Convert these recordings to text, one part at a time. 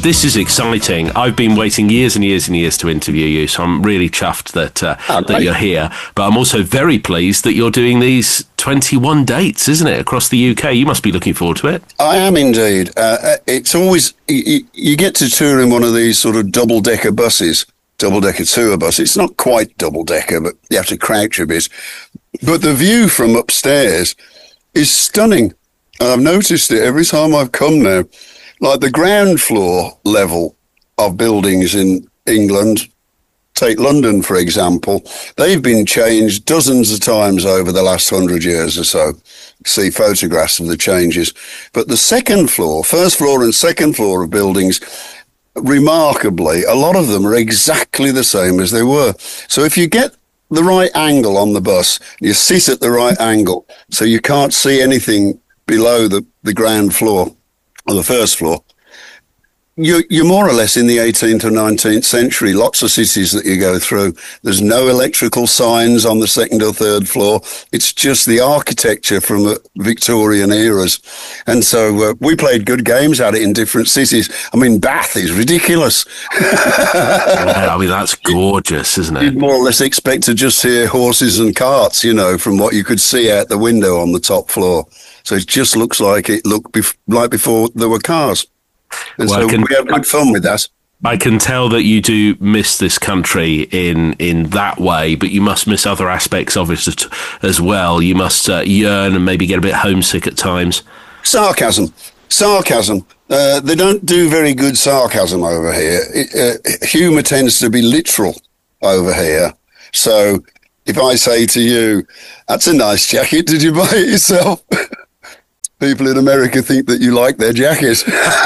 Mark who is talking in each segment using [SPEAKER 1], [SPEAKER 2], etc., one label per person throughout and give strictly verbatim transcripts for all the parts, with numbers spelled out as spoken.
[SPEAKER 1] this is exciting. I've been waiting years and years and years to interview you, so I'm really chuffed that uh,
[SPEAKER 2] oh,
[SPEAKER 1] that you're here. But I'm also very pleased that you're doing these twenty-one dates, isn't it, across the U K? You must be looking forward to it.
[SPEAKER 2] I am indeed. Uh, it's always, you, you get to tour in one of these sort of double-decker buses, double-decker tour bus. It's not quite double-decker, but you have to crouch a bit. But the view from upstairs is stunning. I've noticed it every time I've come now. Like the ground floor level of buildings in England, take London, for example, they've been changed dozens of times over the last hundred years or so. See photographs of the changes. But the second floor, first floor and second floor of buildings, remarkably, a lot of them are exactly the same as they were. So if you get the right angle on the bus, you sit at the right angle, so you can't see anything below the, the ground floor or the first floor, You're, you're more or less in the eighteenth or nineteenth century. Lots of cities that you go through. There's no electrical signs on the second or third floor. It's just the architecture from the Victorian eras. And so uh, we played good games at it in different cities. I mean, Bath is ridiculous.
[SPEAKER 1] Yeah, I mean, that's gorgeous, isn't it?
[SPEAKER 2] You'd more or less expect to just hear horses and carts, you know, from what you could see out the window on the top floor. So it just looks like it looked bef- like before there were cars. And well, so can, we have good fun with that.
[SPEAKER 1] I can tell that you do miss this country in in that way, but you must miss other aspects of it as well. You must uh, yearn and maybe get a bit homesick at times.
[SPEAKER 2] Sarcasm. Sarcasm. Uh, they don't do very good sarcasm over here. It, uh, humour tends to be literal over here. So if I say to you, that's a nice jacket, did you buy it yourself? People in America think that you like their jacket.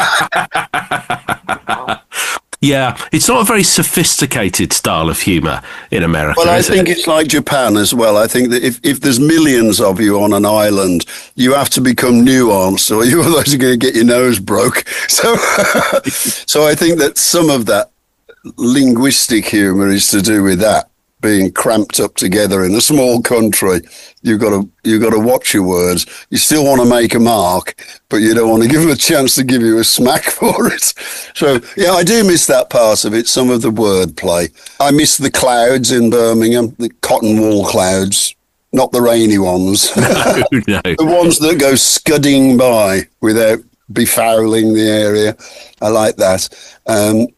[SPEAKER 1] Yeah, it's not a very sophisticated style of humour in America,
[SPEAKER 2] Well, I
[SPEAKER 1] is
[SPEAKER 2] think
[SPEAKER 1] it?
[SPEAKER 2] it's like Japan as well. I think that if, if there's millions of you on an island, you have to become nuanced or you otherwise are going to get your nose broke. So, so I think that some of that linguistic humour is to do with that. Being cramped up together in a small country, you've got to you've got to watch your words. You still want to make a mark, but you don't want to give them a chance to give you a smack for it. So yeah, I do miss that part of it. Some of the wordplay. I miss the clouds in Birmingham, the cotton wool clouds, not the rainy ones.
[SPEAKER 1] No, no.
[SPEAKER 2] The ones that go scudding by without befouling the area. I like that. Um,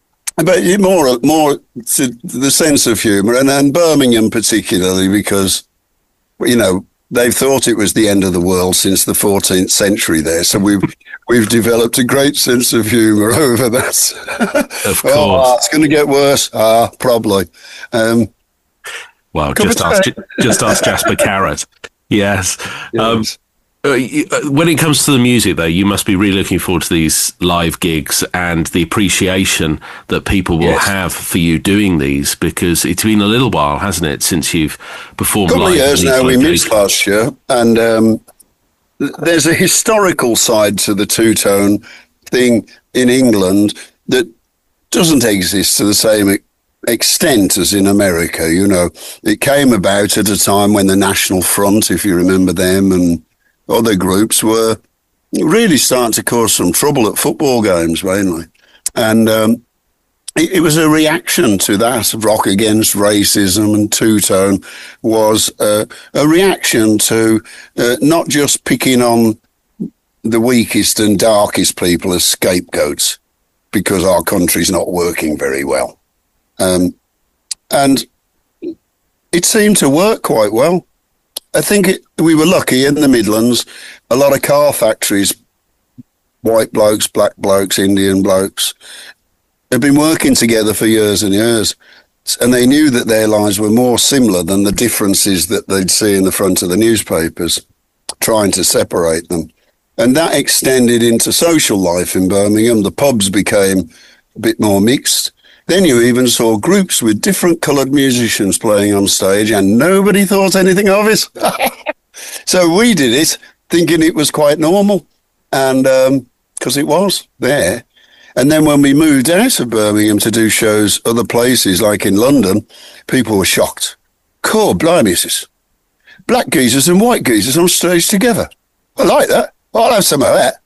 [SPEAKER 2] But more, more to the sense of humour, and, and Birmingham particularly, because, you know, they've thought it was the end of the world since the fourteenth century there. So we've we've developed a great sense of humour over that.
[SPEAKER 1] Of course.
[SPEAKER 2] Oh, it's going to get worse. Ah, probably. Um,
[SPEAKER 1] well, just ask, just ask Jasper Carrott. Yes.
[SPEAKER 2] yes.
[SPEAKER 1] Um, Uh, when it comes to the music, though, you must be really looking forward to these live gigs and the appreciation that people will
[SPEAKER 2] yes.
[SPEAKER 1] have for you doing these, because it's been a little while, hasn't it, since you've performed
[SPEAKER 2] live? A couple
[SPEAKER 1] live
[SPEAKER 2] of years now. We missed last year, and um, there's a historical side to the two-tone thing in England that doesn't exist to the same extent as in America. You know, it came about at a time when the National Front, if you remember them, and other groups were really starting to cause some trouble at football games, mainly. And um, it, it was a reaction to that. Rock Against Racism and two-tone was uh, a reaction to uh, not just picking on the weakest and darkest people as scapegoats because our country's not working very well. Um, and it seemed to work quite well. I think it, we were lucky in the Midlands. A lot of car factories, white blokes, black blokes, Indian blokes, have been working together for years and years. And they knew that their lives were more similar than the differences that they'd see in the front of the newspapers, trying to separate them. And that extended into social life in Birmingham. The pubs became a bit more mixed. Then you even saw groups with different coloured musicians playing on stage, and nobody thought anything of it. So we did it, thinking it was quite normal, and because um, it was there. And then when we moved out of Birmingham to do shows other places, like in London, people were shocked. Cool, blimey, this black geezers and white geezers on stage together. I like that. I'll have some of that.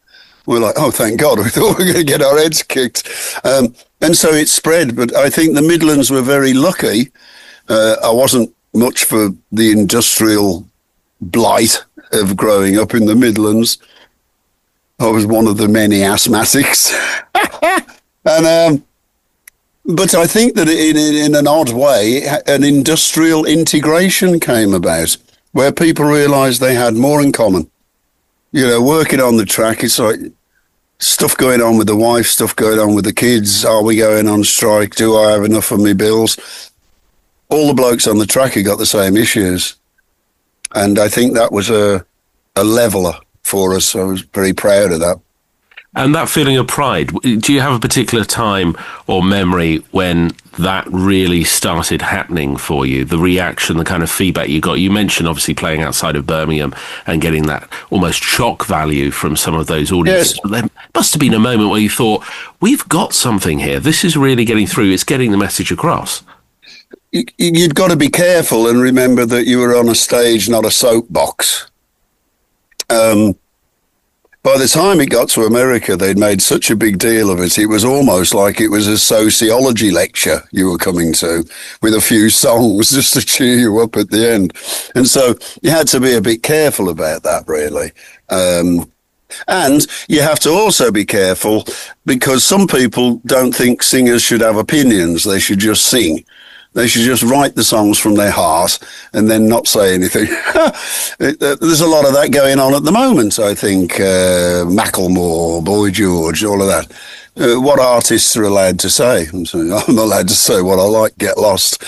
[SPEAKER 2] We're like, oh, thank God, we thought we were going to get our heads kicked. Um, and so it spread. But I think the Midlands were very lucky. Uh, I wasn't much for the industrial blight of growing up in the Midlands. I was one of the many asthmatics. and um, But I think that in, in an odd way, an industrial integration came about where people realised they had more in common. You know, working on the track, it's like stuff going on with the wife, stuff going on with the kids. Are we going on strike? Do I have enough for my bills? All the blokes on the track have got the same issues. And I think that was a, a leveller for us. I was very proud of that.
[SPEAKER 1] And that feeling of pride, do you have a particular time or memory when that really started happening for you? The reaction, the kind of feedback you got? You mentioned obviously playing outside of Birmingham and getting that almost shock value from some of those audiences.
[SPEAKER 2] Yes.
[SPEAKER 1] But there must have been a moment where you thought, we've got something here. This is really getting through. It's getting the message across.
[SPEAKER 2] You've got to be careful and remember that you were on a stage, not a soapbox. Um, by the time it got to America, they'd made such a big deal of it. It was almost like it was a sociology lecture you were coming to with a few songs just to cheer you up at the end. And so you had to be a bit careful about that, really. Um, and you have to also be careful because some people don't think singers should have opinions. They should just sing. They should just write the songs from their heart and then not say anything. There's a lot of that going on at the moment, I think. Uh, Macklemore, Boy George, all of that. Uh, what artists are allowed to say? I'm, saying, I'm allowed to say what I like, get lost.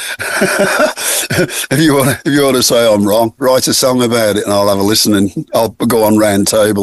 [SPEAKER 2] if you want, if you want to say I'm wrong, write a song about it and I'll have a listen and I'll go on round table.